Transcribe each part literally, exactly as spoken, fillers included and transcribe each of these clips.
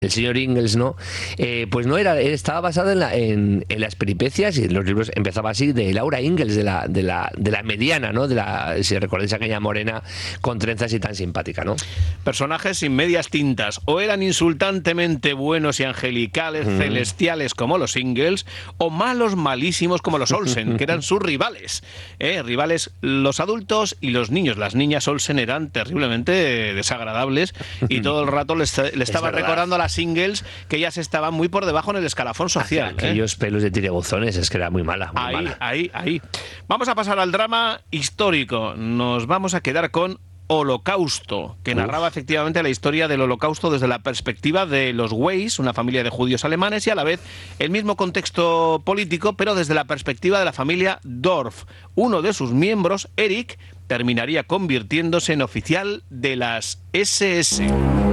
el señor Ingalls, ¿no? Eh, pues no era, estaba basado en, la, en, en las peripecias, y los libros empezaba así, de Laura Ingalls, de la, de la, de la mediana, ¿no? De la, si recordáis, aquella morena con trenzas y tan simpática, ¿no? Personajes sin medias tintas, o eran insultantemente buenos y angelicales, mm. celestiales como los Ingalls, o malos malísimos como los Olsen, que eran sus rivales. ¿eh? Rivales los adultos y los niños. Las niñas Olsen eran terriblemente desagradables y todo el rato le, le estaba recordando a las Ingalls que ellas estaban muy por debajo en el escalafón social. Aqu aquellos ¿eh? pelos de tirabuzones, es que era muy mala. Muy ahí, mala. ahí, ahí. Vamos a pasar al drama histórico. Nos vamos a quedar con Holocausto, que narraba Uf. efectivamente la historia del Holocausto desde la perspectiva de los Weiss, una familia de judíos alemanes, y a la vez el mismo contexto político, pero desde la perspectiva de la familia Dorf. Uno de sus miembros, Eric, terminaría convirtiéndose en oficial de las ese ese.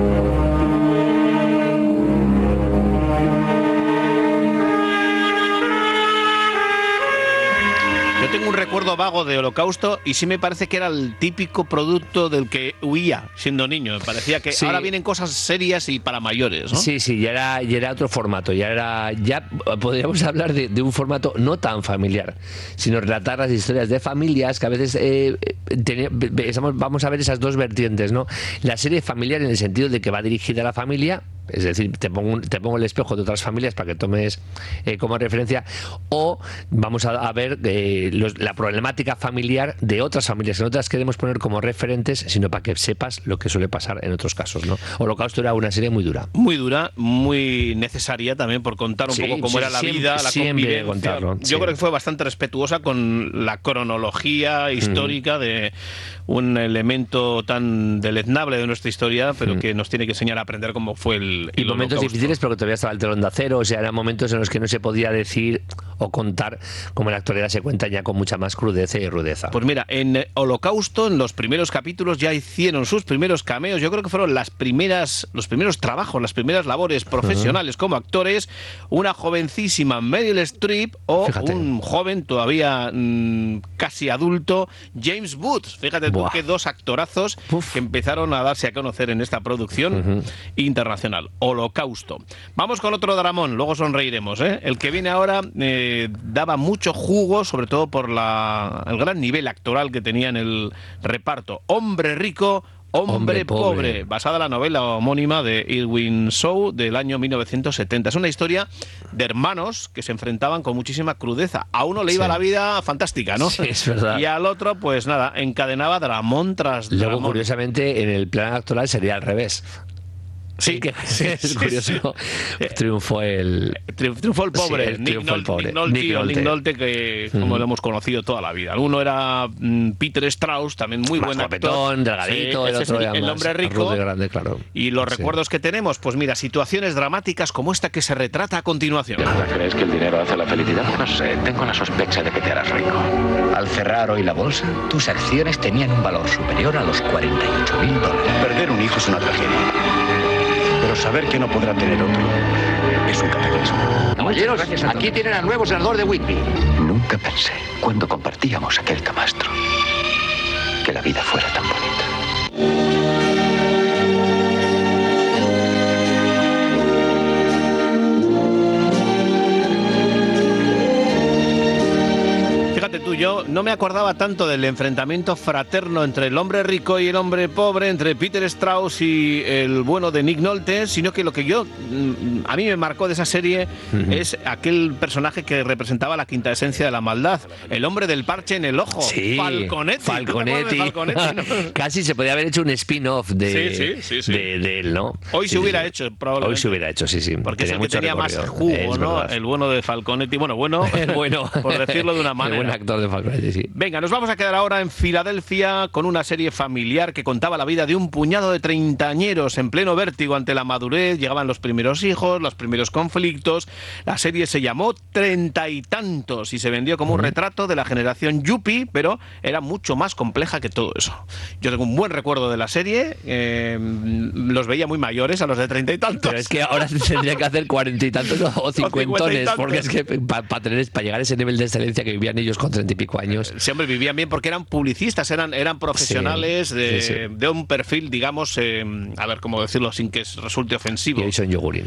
Yo tengo un recuerdo vago de Holocausto y sí me parece que era el típico producto del que huía siendo niño. Me parecía que sí. Ahora vienen cosas serias y para mayores, ¿no? Sí, sí, ya era, ya era otro formato. Ya era, ya podríamos hablar de, de un formato no tan familiar, sino relatar las historias de familias que a veces eh, ten, vamos a ver esas dos vertientes, ¿no? La serie familiar en el sentido de que va dirigida a la familia. Es decir, te pongo, te pongo el espejo de otras familias para que tomes eh, como referencia, o vamos a, a ver eh, los, la problemática familiar de otras familias que no te las queremos poner como referentes, sino para que sepas lo que suele pasar en otros casos, ¿no? Holocausto era una serie muy dura. Muy dura, muy necesaria también por contar un sí, poco cómo sí, era la siempre, vida, la convivencia. Contarlo, Yo sí. creo que fue bastante respetuosa con la cronología histórica mm. de un elemento tan deleznable de nuestra historia, pero mm. que nos tiene que enseñar a aprender cómo fue el y momentos Holocausto. difíciles, pero que todavía estaba el telón de acero, o sea, eran momentos en los que no se podía decir o contar como en la actualidad se cuenta ya con mucha más crudeza y rudeza. Pues mira, en Holocausto, en los primeros capítulos ya hicieron sus primeros cameos. Yo creo que fueron las primeras, los primeros trabajos, las primeras labores profesionales uh-huh. como actores, una jovencísima Meryl Streep o Fíjate. un joven todavía mmm, casi adulto, James Woods. Fíjate tú que dos actorazos Uf. que empezaron a darse a conocer en esta producción uh-huh. internacional. Holocausto. Vamos con otro dramón, luego sonreiremos, ¿eh? El que viene ahora eh, daba mucho jugo, sobre todo por la, el gran nivel actoral que tenía en el reparto. Hombre rico, hombre, hombre pobre. pobre, basada en la novela homónima de Irwin Shaw del año mil novecientos setenta. Es una historia de hermanos que se enfrentaban con muchísima crudeza. A uno le iba sí. la vida fantástica, ¿no? Sí, es verdad. Y al otro, pues nada, encadenaba dramón tras dramón. Luego, curiosamente, en el plan actoral sería al revés. Sí, que sí, es sí, curioso. Sí. Triunfó el triunfó el pobre, sí, el, Nick, triunfó el pobre. Nick Nolte, Nick Nolte. Nick Nolte, que como mm. lo hemos conocido toda la vida. Uno era mm, Peter Strauss, también muy más buen guapetón, actor, delgadito, sí, el otro es el, era el más hombre rico. Grande, claro. Y los sí. recuerdos que tenemos, pues mira, situaciones dramáticas como esta que se retrata a continuación. ¿De verdad crees que el dinero hace la felicidad? No sé, tengo la sospecha de que te harás rico. Al cerrar hoy la bolsa, tus acciones tenían un valor superior a los cuarenta y ocho mil dólares. Perder un hijo es una tragedia. Pero saber que no podrá tener otro es un cataclismo. Caballeros, aquí tienen al nuevo senador de Whitby. Nunca pensé, cuando compartíamos aquel camastro, que la vida fuera tan bonita. Fíjate tú, yo no me acordaba tanto del enfrentamiento fraterno entre el hombre rico y el hombre pobre, entre Peter Strauss y el bueno de Nick Nolte, sino que lo que yo a mí me marcó de esa serie uh-huh. es aquel personaje que representaba la quinta esencia de la maldad, el hombre del parche en el ojo, sí, Falconetti. Falconetti. Falconetti ¿no? Casi se podía haber hecho un spin-off de, sí, sí, sí, sí. de, de él, ¿no? Hoy sí, se hubiera sí. hecho, probablemente. Hoy se hubiera hecho, sí, sí. Porque tenía es el que tenía recorrido. más jugo, es ¿no? Verdad. El bueno de Falconetti. Bueno, bueno, el bueno. por decirlo de una manera. El buen actor de Falconetti, sí. Venga, nos vamos a quedar ahora en Filadelfia con una serie familiar que contaba la vida de un puñado de treintañeros en pleno vértigo ante la madurez. Llegaban los primeros hijos, los primeros conflictos. La serie se llamó Treinta y Tantos y se vendió como un retrato de la generación Yuppie, pero era mucho más compleja que todo eso. Yo tengo un buen recuerdo de la serie. Eh, los veía muy mayores a los de treinta y tantos. Pero es que ahora tendría que hacer cuarenta y tantos o cincuentones, porque es que para pa tener para llegar a ese nivel de excelencia que vivían ellos con treinta y pico pico años. Sí, hombre, vivían bien porque eran publicistas, eran, eran profesionales sí, de, sí, sí. de un perfil, digamos, eh, a ver cómo decirlo sin que resulte ofensivo. Y hoy son yogurín.